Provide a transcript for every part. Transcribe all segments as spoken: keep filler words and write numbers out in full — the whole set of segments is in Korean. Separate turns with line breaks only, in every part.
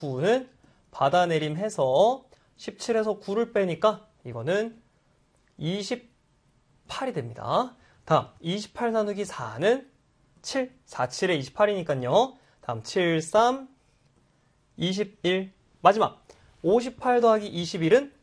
구는 받아내림해서 십칠에서 구를 빼니까 이거는 이십팔이 됩니다. 다음 이십팔 나누기 사는 칠, 사, 칠에 이십팔이니까요. 다음 칠, 삼, 이십일. 마지막 오십팔 더하기 이십일은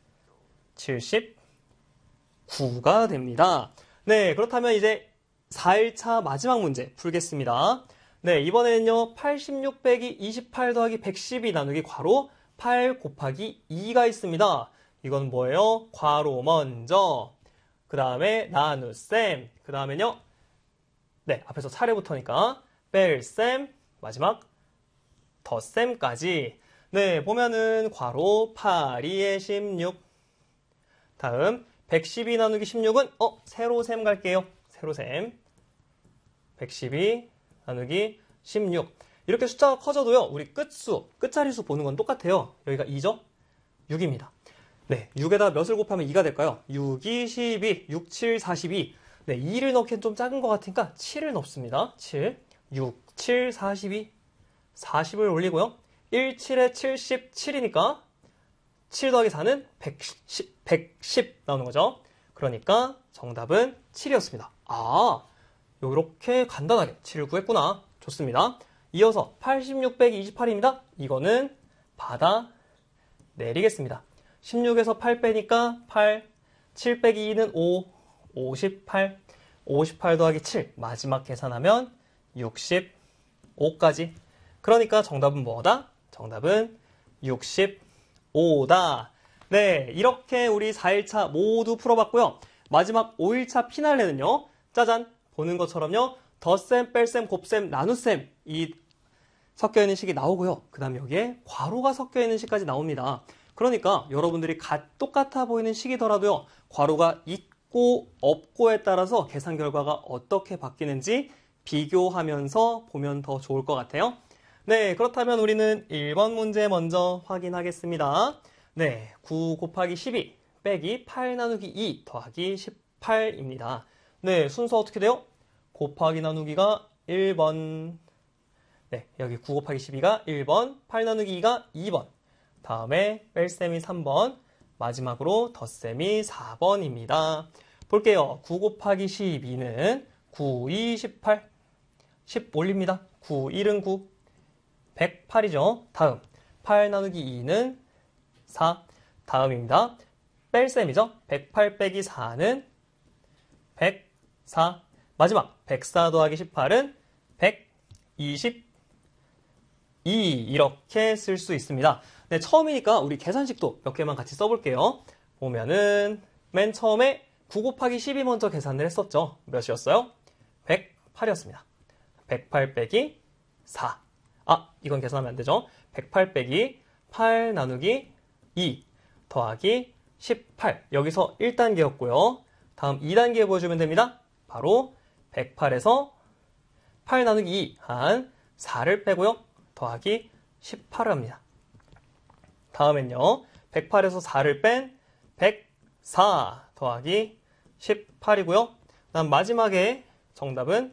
칠십구가 됩니다. 네, 그렇다면 이제 사 일차 마지막 문제 풀겠습니다. 네, 이번에는요. 팔십육 빼기 이십팔 더하기 백십이 나누기 괄호 팔 곱하기 이가 있습니다. 이건 뭐예요? 괄호 먼저, 그 다음에 나눗셈, 그 다음에는요. 네, 앞에서 차례부터니까 뺄셈, 마지막 덧셈까지. 네, 보면은 괄호 팔, 이에 십육. 다음 백십이 나누기 십육은 어 세로셈 갈게요. 세로셈. 백십이 나누기 십육. 이렇게 숫자가 커져도요. 우리 끝수, 끝자리수 보는 건 똑같아요. 여기가 이죠? 육입니다. 네, 육에다 몇을 곱하면 이가 될까요? 육, 이, 십이, 육, 칠, 사십이. 네, 이를 넣기엔 좀 작은 것 같으니까 칠을 넣습니다. 칠, 육, 칠, 사십이. 사십을 올리고요. 일, 칠에 칠십칠이니까 칠 더하기 사는 백십, 백십 나오는 거죠. 그러니까 정답은 칠이었습니다. 아, 이렇게 간단하게 칠을 구했구나. 좋습니다. 이어서 팔십육 빼기 이십팔입니다. 이거는 받아 내리겠습니다. 십육에서 팔 빼니까 팔, 칠 빼기 이는 오, 오십팔, 오십팔 더하기 칠, 마지막 계산하면 육십오까지. 그러니까 정답은 뭐다? 정답은 육십오다. 네, 이렇게 우리 사 일차 모두 풀어봤고요. 마지막 오 일차 피날레는요. 짜잔! 보는 것처럼요. 덧셈, 뺄셈, 곱셈, 나눗셈 이 섞여있는 식이 나오고요. 그 다음에 여기에 괄호가 섞여있는 식까지 나옵니다. 그러니까 여러분들이 가, 똑같아 보이는 식이더라도요. 괄호가 있고 없고에 따라서 계산 결과가 어떻게 바뀌는지 비교하면서 보면 더 좋을 것 같아요. 네, 그렇다면 우리는 일 번 문제 먼저 확인하겠습니다. 네, 구 곱하기 십이 빼기 팔 나누기 이 더하기 십팔입니다. 네, 순서 어떻게 돼요? 곱하기 나누기가 일 번, 네, 여기 구 곱하기 십이가 일 번, 팔 나누기 이가 이 번, 다음에 뺄셈이 삼 번, 마지막으로 덧셈이 사 번입니다. 볼게요. 구 곱하기 십이는 구, 이, 십팔, 십 올립니다. 구, 일은 구, 백팔이죠. 다음, 팔 나누기 이는 사, 다음입니다. 뺄셈이죠. 백팔 빼기 사는 백사, 마지막 백사 더하기 십팔은 백이십이, 이렇게 쓸 수 있습니다. 네, 처음이니까 우리 계산식도 몇 개만 같이 써볼게요. 보면은 맨 처음에 구 곱하기 십이 먼저 계산을 했었죠. 몇이었어요? 백팔이었습니다. 백팔 빼기 사. 아, 이건 계산하면 안 되죠. 백팔 빼기 팔 나누기 이 더하기 십팔. 여기서 일 단계였고요. 다음 이 단계 보여주면 됩니다. 바로 백팔에서 팔 나누기 이 한 사를 빼고요. 더하기 십팔을 합니다. 다음엔요. 백팔에서 사를 뺀 백사 더하기 십팔이고요. 다음 마지막에 정답은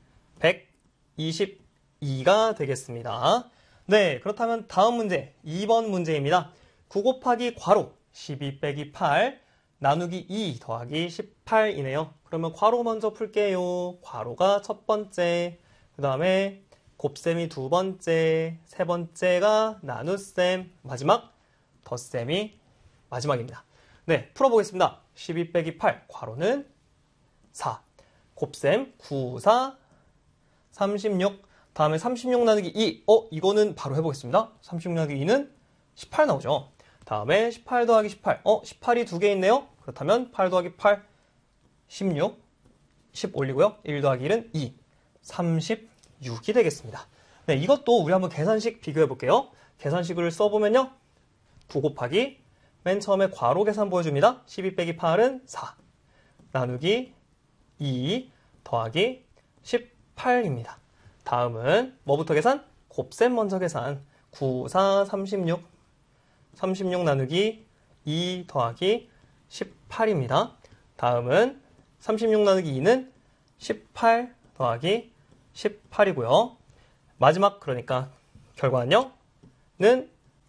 백이십이가 되겠습니다. 네, 그렇다면 다음 문제 이 번 문제입니다. 구 곱하기 괄호 십이 빼기 팔 나누기 이 더하기 십팔이네요. 그러면 괄호 먼저 풀게요. 괄호가 첫 번째, 그 다음에 곱셈이 두 번째, 세 번째가 나눗셈, 마지막 덧셈이 마지막입니다. 네, 풀어보겠습니다. 십이 빼기 팔, 괄호는 사, 곱셈 구, 사, 삼십육, 다음에 삼십육 나누기 이, 어, 이거는 바로 해보겠습니다. 삼십육 나누기 이는 십팔 나오죠. 다음에 십팔 더하기 십팔, 어, 십팔이 두 개 있네요. 그렇다면 팔 더하기 팔, 십육, 십 올리고요. 일 더하기 일은 이, 삼십육이 되겠습니다. 네, 이것도 우리 한번 계산식 비교해 볼게요. 계산식을 써보면요. 구 곱하기 맨 처음에 괄호 계산 보여줍니다. 십이 빼기 팔은 사, 나누기 이 더하기 십팔입니다. 다음은 뭐부터 계산? 곱셈 먼저 계산. 구, 사, 삼십육, 삼십육 나누기 이 더하기 십팔입니다. 다음은 삼십육 나누기 이는 십팔 더하기 십팔이고요. 마지막 그러니까 결과는요? 는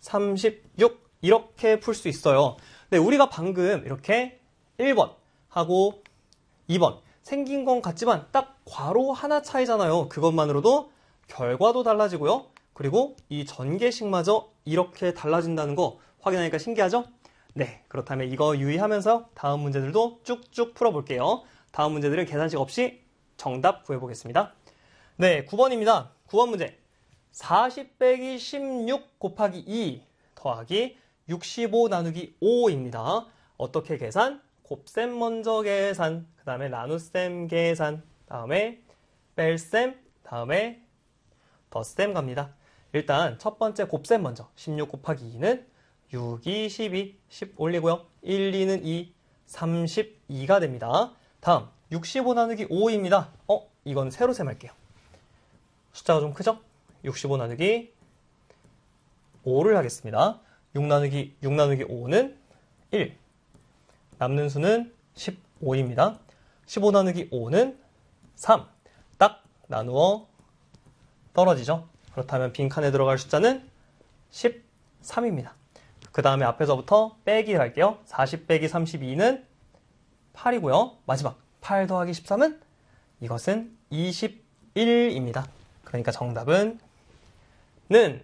삼십육 이렇게 풀 수 있어요. 네, 우리가 방금 이렇게 일 번 하고 이 번 생긴 건 같지만 딱 괄호 하나 차이잖아요. 그것만으로도 결과도 달라지고요. 그리고 이 전개식마저 이렇게 달라진다는 거 확인하니까 신기하죠? 네, 그렇다면 이거 유의하면서 다음 문제들도 쭉쭉 풀어볼게요. 다음 문제들은 계산식 없이 정답 구해보겠습니다. 네, 구 번입니다. 구 번 문제. 사십 빼기 십육 곱하기 이 더하기 육십오 나누기 오입니다. 어떻게 계산? 곱셈 먼저 계산, 그 다음에 나눗셈 계산, 다음에 뺄셈, 다음에 덧셈 갑니다. 일단 첫 번째 곱셈 먼저. 십육 곱하기 이는 육, 이, 십이, 십 올리고요. 일, 이는 이, 삼십이가 됩니다. 다음 육십오 나누기 오입니다. 어? 이건 세로셈 할게요. 숫자가 좀 크죠? 육십오 나누기 오를 하겠습니다. 육 나누기 육 나누기 오는 일. 남는 수는 십오입니다. 십오 나누기 오는 삼. 딱 나누어 떨어지죠. 그렇다면 빈칸에 들어갈 숫자는 십삼입니다. 그 다음에 앞에서부터 빼기 할게요. 사십 빼기 삼십이는 팔이고요. 마지막 팔 더하기 십삼은 이것은 이십일입니다. 그러니까 정답은 는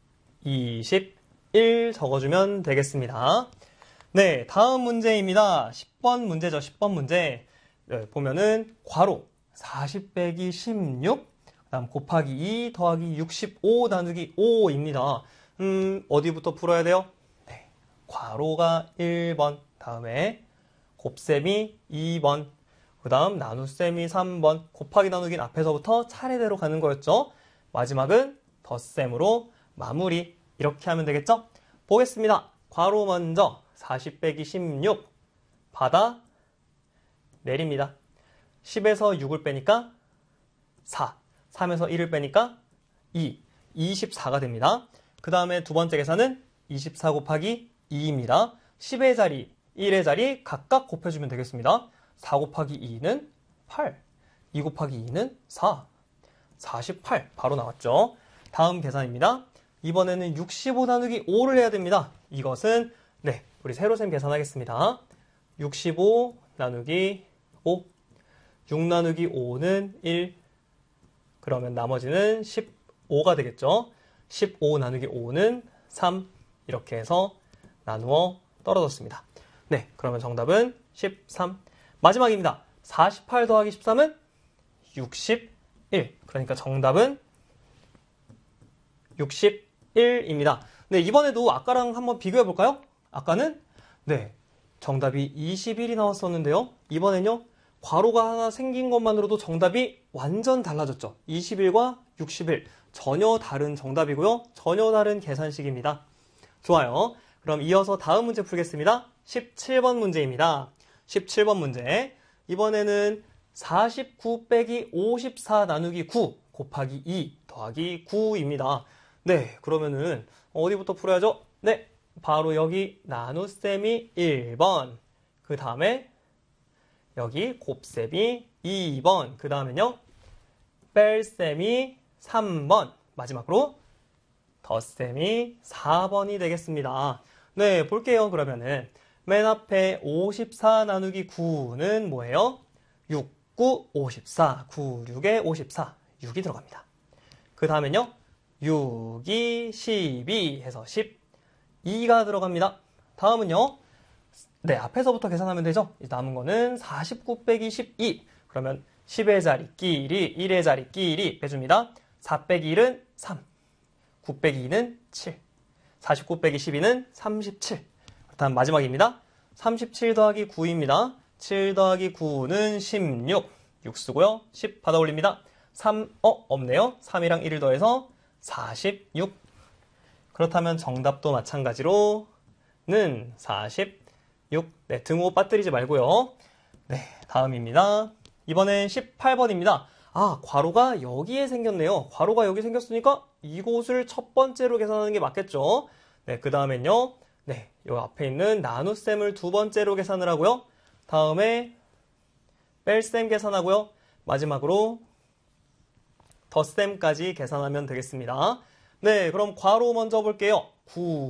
이십일 적어주면 되겠습니다. 네, 다음 문제입니다. 십 번 문제죠. 십 번 문제. 네, 보면은 괄호 사십 빼기 십육, 그다음 곱하기 이 더하기 육십오 나누기 오입니다. 음, 어디부터 풀어야 돼요? 네, 괄호가 일 번, 다음에 곱셈이 이 번, 그 다음 나눗셈이 삼 번, 곱하기 나누기는 앞에서부터 차례대로 가는 거였죠. 마지막은 덧셈으로 마무리. 이렇게 하면 되겠죠? 보겠습니다. 괄호 먼저 사십 빼기 십육 받아 내립니다. 십에서 육을 빼니까 사, 삼에서 일을 빼니까 이, 이십사가 됩니다. 그 다음에 두 번째 계산은 이십사 곱하기 이입니다. 십의 자리, 일의 자리 각각 곱해주면 되겠습니다. 사 곱하기 이는 팔, 이 곱하기 이는 사, 사십팔 바로 나왔죠. 다음 계산입니다. 이번에는 육십오 나누기 오를 해야 됩니다. 이것은 네, 우리 세로셈 계산하겠습니다. 육십오 나누기 오, 육 나누기 오는 일, 그러면 나머지는 십오가 되겠죠. 십오 나누기 오는 삼, 이렇게 해서 나누어 떨어졌습니다. 네, 그러면 정답은 십삼. 마지막입니다. 사십팔 더하기 십삼은 육십일. 그러니까 정답은 육십일입니다. 네, 이번에도 아까랑 한번 비교해 볼까요? 아까는 네, 정답이 이십일이 나왔었는데요. 이번엔요, 괄호가 하나 생긴 것만으로도 정답이 완전 달라졌죠. 이십일과 육십일 전혀 다른 정답이고요. 전혀 다른 계산식입니다. 좋아요. 그럼 이어서 다음 문제 풀겠습니다. 십칠 번 문제입니다. 십칠 번 문제. 이번에는 사십구 빼기 오십사 나누기 구 곱하기 이 더하기 구입니다. 네, 그러면은 어디부터 풀어야죠? 네, 바로 여기 나눗셈이 일 번, 그 다음에 여기 곱셈이 이 번, 그 다음에는요 뺄셈이 삼 번, 마지막으로 덧셈이 사 번이 되겠습니다. 네, 볼게요. 그러면은 맨 앞에 오십사 나누기 구는 뭐예요? 육, 구, 오십사, 구, 육에 오십사, 육이 들어갑니다. 그 다음엔요 육, 이, 십이 해서 십이가 들어갑니다. 다음은요, 네, 앞에서부터 계산하면 되죠. 남은 거는 사십구 빼기 십이. 그러면 십의 자리끼리, 일의 자리끼리 빼줍니다. 사 빼기 일은 삼, 구 빼기 이는 칠, 사십구 빼기 십이는 삼십칠. 다음 마지막입니다. 삼십칠 더하기 구입니다. 칠 더하기 구는 십육. 육 쓰고요. 십 받아 올립니다. 삼, 어, 없네요. 삼이랑 일을 더해서 사십육. 그렇다면 정답도 마찬가지로 는 사십육. 네, 등호 빠뜨리지 말고요. 네, 다음입니다. 이번엔 십팔 번입니다. 아, 괄호가 여기에 생겼네요. 괄호가 여기 생겼으니까 이곳을 첫 번째로 계산하는 게 맞겠죠. 네, 그 다음엔요. 네, 요 앞에 있는 나눗셈을 두 번째로 계산을 하고요. 다음에 뺄셈 계산하고요. 마지막으로 덧셈까지 계산하면 되겠습니다. 네, 그럼 괄호 먼저 볼게요. 구